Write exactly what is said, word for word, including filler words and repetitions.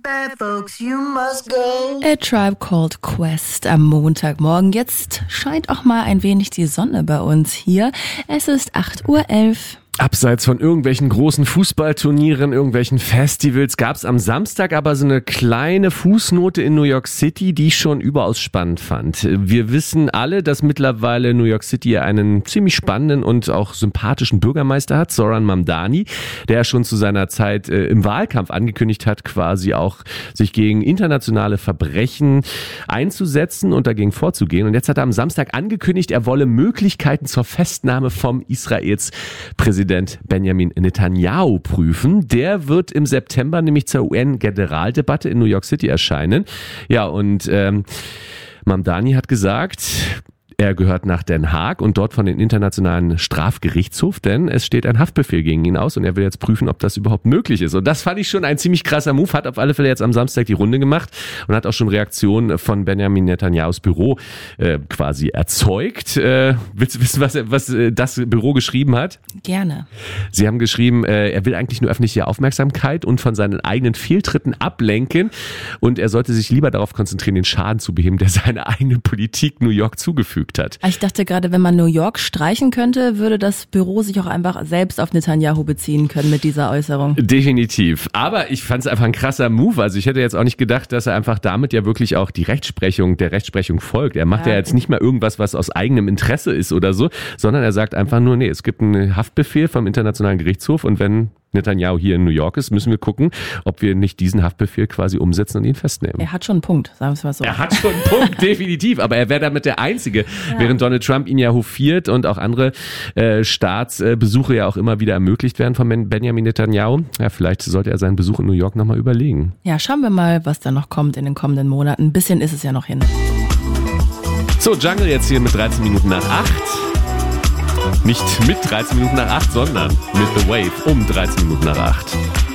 bad folks, you must go. A Tribe Called Quest am Montagmorgen. Jetzt scheint auch mal ein wenig die Sonne bei uns hier. Es ist acht Uhr elf. Abseits von irgendwelchen großen Fußballturnieren, irgendwelchen Festivals gab es am Samstag aber so eine kleine Fußnote in New York City, die ich schon überaus spannend fand. Wir wissen alle, dass mittlerweile New York City einen ziemlich spannenden und auch sympathischen Bürgermeister hat, Zoran Mamdani, der schon zu seiner Zeit äh, im Wahlkampf angekündigt hat, quasi auch sich gegen internationale Verbrechen einzusetzen und dagegen vorzugehen. Und jetzt hat er am Samstag angekündigt, er wolle Möglichkeiten zur Festnahme vom Israels Präsidenten Benjamin Netanyahu prüfen. Der wird im September nämlich zur U N-Generaldebatte in New York City erscheinen. Ja, und ähm, Mamdani hat gesagt, er gehört nach Den Haag und dort von den Internationalen Strafgerichtshof, denn es steht ein Haftbefehl gegen ihn aus und er will jetzt prüfen, ob das überhaupt möglich ist. Und das fand ich schon ein ziemlich krasser Move, hat auf alle Fälle jetzt am Samstag die Runde gemacht und hat auch schon Reaktionen von Benjamin Netanyahus Büro äh, quasi erzeugt. Äh, willst du wissen, was, was äh, das Büro geschrieben hat? Gerne. Sie haben geschrieben, äh, er will eigentlich nur öffentliche Aufmerksamkeit und von seinen eigenen Fehltritten ablenken und er sollte sich lieber darauf konzentrieren, den Schaden zu beheben, der seine eigene Politik New York zugefügt hat. Ich dachte gerade, wenn man New York streichen könnte, würde das Büro sich auch einfach selbst auf Netanyahu beziehen können mit dieser Äußerung. Definitiv. Aber ich fand es einfach ein krasser Move. Also ich hätte jetzt auch nicht gedacht, dass er einfach damit ja wirklich auch die Rechtsprechung, der Rechtsprechung folgt. Er macht ja, ja jetzt nicht mal irgendwas, was aus eigenem Interesse ist oder so, sondern er sagt einfach nur, nee, es gibt einen Haftbefehl vom Internationalen Gerichtshof und wenn Netanyahu hier in New York ist, müssen wir gucken, ob wir nicht diesen Haftbefehl quasi umsetzen und ihn festnehmen. Er hat schon einen Punkt, sagen wir es mal so. Er hat schon einen Punkt, definitiv, aber er wäre damit der Einzige, ja. Während Donald Trump ihn ja hofiert und auch andere äh, Staatsbesuche ja auch immer wieder ermöglicht werden von Benjamin Netanyahu. Ja, vielleicht sollte er seinen Besuch in New York nochmal überlegen. Ja, schauen wir mal, was da noch kommt in den kommenden Monaten. Ein bisschen ist es ja noch hin. So, Jungle jetzt hier mit dreizehn Minuten nach acht. Nicht mit dreizehn Minuten nach acht, sondern mit The Wave um dreizehn Minuten nach acht.